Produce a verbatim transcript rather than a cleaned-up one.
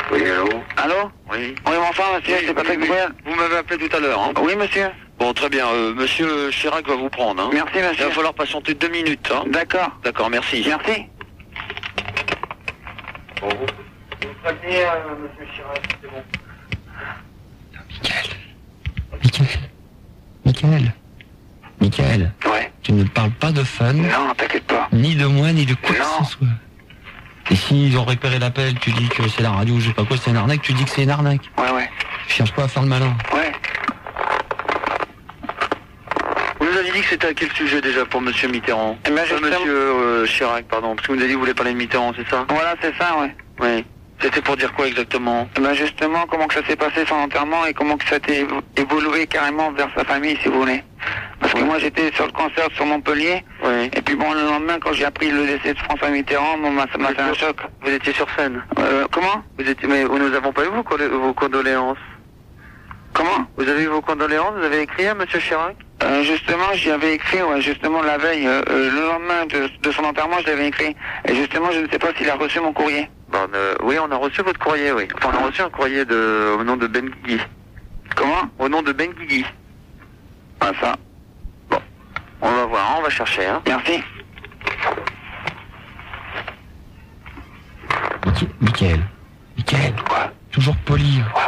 Oui, allô? Allô? Oui. Oui, mon frère, monsieur, Oui, c'est Patrick oui, oui. Bruel. Vous m'avez appelé tout à l'heure, hein? Oui, monsieur. Bon, très bien. Euh, monsieur Chirac va vous prendre, hein? Merci, Il monsieur. va falloir patienter deux minutes, hein? D'accord. D'accord, merci. Merci. Bon, vous, vous prévenez, euh, monsieur Chirac, c'est bon. Michael. Michael. Michael. Ouais. Tu ne parles pas de fun, Non, t'inquiète pas. ni de moi, ni de quoi Non. que ce soit. Et s'ils ont repéré l'appel, tu dis que c'est la radio ou je sais pas quoi, c'est une arnaque, tu dis que c'est une arnaque. Ouais, ouais. Tu cherches pas à faire le malin. Ouais. Vous nous avez dit que c'était à quel sujet déjà pour monsieur Mitterrand? Eh ben, Euh, justement- monsieur euh, Chirac, pardon. Parce que vous nous avez dit que vous voulez parler de Mitterrand, c'est ça? Voilà, c'est ça, ouais. Oui. C'était pour dire quoi exactement? Eh ben, justement, comment que ça s'est passé son enterrement et comment que ça a été évo- évolué carrément vers sa famille, si vous voulez. Parce que Ouais. moi, j'étais sur le concert sur Montpellier. Oui. Et puis bon, le lendemain, quand j'ai appris le décès de François Mitterrand, bon, bah, ça m'a Vous fait un étiez- choc. Vous étiez sur scène? Euh, comment? Vous étiez, mais nous n'avons pas eu vos, colo- vos condoléances. Comment? Vous avez eu vos condoléances? Vous avez écrit à monsieur Chirac? Euh, justement, j'y avais écrit, ouais, justement, la veille, euh, euh, le lendemain de, de son enterrement, je l'avais écrit. Et justement, je ne sais pas s'il a reçu mon courrier. Bon, euh, oui, on a reçu votre courrier, oui. Enfin, on a reçu un courrier de, au nom de Ben Guigui. Comment? Au nom de Ben Guigui. Ah, ça. Bon, on va voir, hein, on va chercher, hein. Merci. Michael. Michael. Quoi? Toujours poli. Ouais,